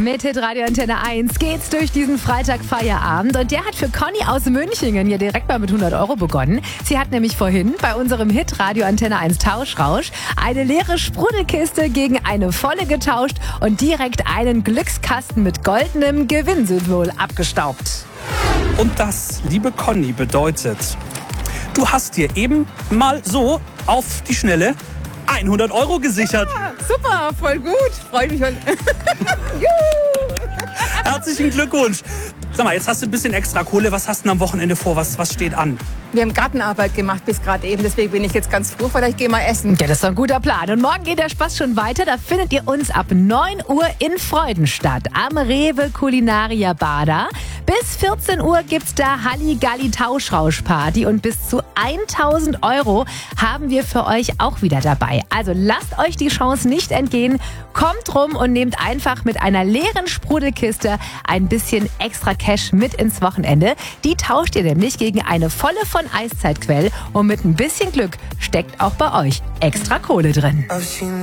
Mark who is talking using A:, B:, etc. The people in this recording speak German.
A: Mit Hitradio Antenne 1 geht's durch diesen Freitag-Feierabend und der hat für Conny aus Münchingen hier direkt mal mit 100 Euro begonnen. Sie hat nämlich vorhin bei unserem Hitradio Antenne 1 Tauschrausch eine leere Sprudelkiste gegen eine volle getauscht und direkt einen Glückskasten mit goldenem Gewinnsymbol abgestaubt.
B: Und das, liebe Conny, bedeutet, du hast dir eben mal so auf die Schnelle 100 Euro gesichert.
C: Ja, super, voll gut. Freue mich.
B: Herzlichen Glückwunsch. Sag mal, jetzt hast du ein bisschen extra Kohle. Was hast du denn am Wochenende vor? Was steht an?
C: Wir haben Gartenarbeit gemacht bis gerade eben. Deswegen bin ich jetzt ganz froh. Vielleicht gehen wir essen.
A: Ja, das ist doch ein guter Plan. Und morgen geht der Spaß schon weiter. Da findet ihr uns ab 9 Uhr in Freudenstadt am Rewe Culinaria Bader. Bis 14 Uhr gibt's da Halligalli Tauschrausch-Party und bis zu 1000 Euro haben wir für euch auch wieder dabei. Also lasst euch die Chance nicht entgehen. Kommt rum und nehmt einfach mit einer leeren Sprudelkiste ein bisschen extra Cash mit ins Wochenende. Die tauscht ihr nämlich gegen eine volle von Eiszeitquell und mit ein bisschen Glück steckt auch bei euch extra Kohle drin.